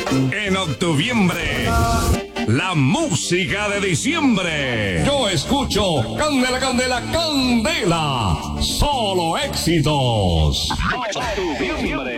En octuviembre, la música de diciembre. Yo escucho Candela, Candela, Candela. Solo éxitos. Octuviembre.